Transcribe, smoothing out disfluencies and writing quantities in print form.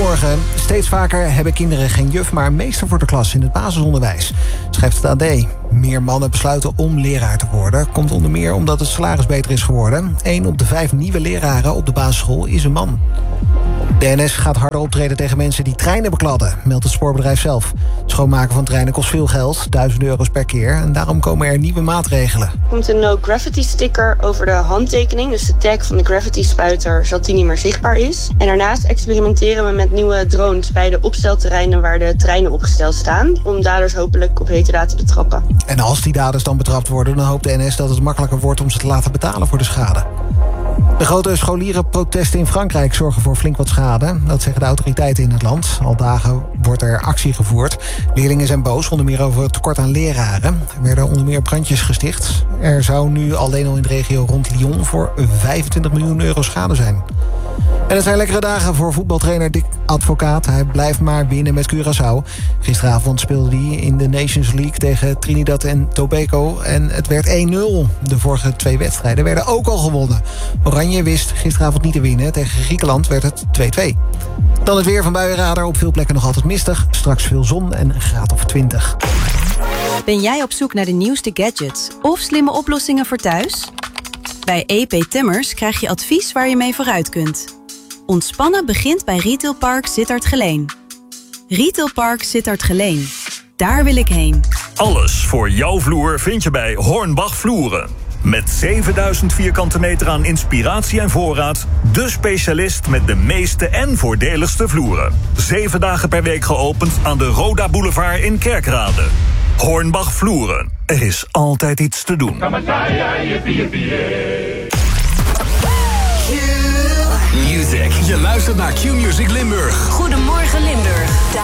Goedemorgen. Steeds vaker hebben kinderen geen juf, maar een meester voor de klas in het basisonderwijs. Schrijft het AD. Meer mannen besluiten om leraar te worden. Komt onder meer omdat het salaris beter is geworden. 1 op de 5 nieuwe leraren op de basisschool is een man. De NS gaat harder optreden tegen mensen die treinen bekladden, meldt het spoorbedrijf zelf. Het schoonmaken van treinen kost veel geld, €1000 per keer. En daarom komen er nieuwe maatregelen. Er komt een no-gravity sticker over de handtekening. Dus de tag van de gravity-spuiter, zodat die niet meer zichtbaar is. En daarnaast experimenteren we met nieuwe drones bij de opstelterreinen waar de treinen opgesteld staan. Om daders hopelijk op heterdaad te betrappen. En als die daders dan betrapt worden, dan hoopt de NS dat het makkelijker wordt om ze te laten betalen voor de schade. De grote scholierenprotesten in Frankrijk zorgen voor flink wat schade. Dat zeggen de autoriteiten in het land. Al dagen wordt er actie gevoerd. Leerlingen zijn boos, onder meer over het tekort aan leraren. Er werden onder meer brandjes gesticht. Er zou nu alleen al in de regio rond Lyon voor €25 miljoen schade zijn. En het zijn lekkere dagen voor voetbaltrainer Dick Advocaat. Hij blijft maar winnen met Curaçao. Gisteravond speelde hij in de Nations League tegen Trinidad en Tobago. En het werd 1-0. De vorige 2 wedstrijden werden ook al gewonnen. Oranje wist gisteravond niet te winnen. Tegen Griekenland werd het 2-2. Dan het weer van Buienradar. Op veel plekken nog altijd mistig. Straks veel zon en een graad of 20. Ben jij op zoek naar de nieuwste gadgets of slimme oplossingen voor thuis? Bij EP Timmers krijg je advies waar je mee vooruit kunt. Ontspannen begint bij Retail Park Sittard Geleen. Retail Park Sittard Geleen. Daar wil ik heen. Alles voor jouw vloer vind je bij Hornbach Vloeren. Met 7000 vierkante meter aan inspiratie en voorraad. De specialist met de meeste en voordeligste vloeren. 7 dagen per week geopend aan de Roda Boulevard in Kerkrade. Hornbach Vloeren. Er is altijd iets te doen. Music. Je luistert naar Q-Music Limburg. Goedemorgen Limburg.